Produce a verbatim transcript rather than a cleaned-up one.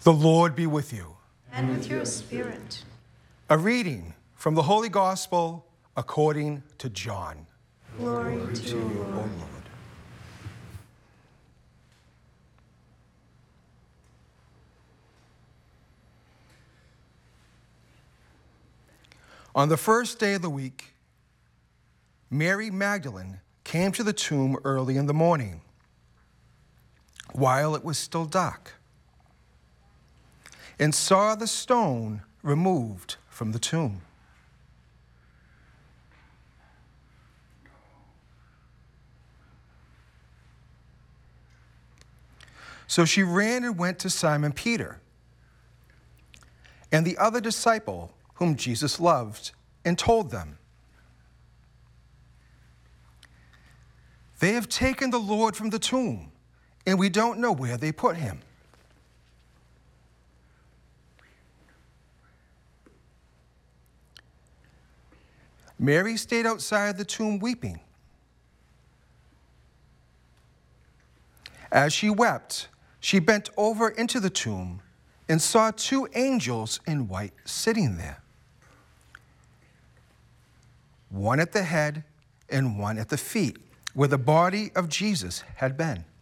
The Lord be with you. And with your spirit. A reading from the Holy Gospel according to John. Glory, Glory to you, O Lord. Lord. On the first day of the week, Mary Magdalene came to the tomb early in the morning, while it was still dark, and saw the stone removed from the tomb. So she ran and went to Simon Peter and the other disciple whom Jesus loved, and told them, "They have taken the Lord from the tomb, and we don't know where they put him." Mary stayed outside the tomb weeping. As she wept, she bent over into the tomb and saw two angels in white sitting there, one at the head and one at the feet, where the body of Jesus had been.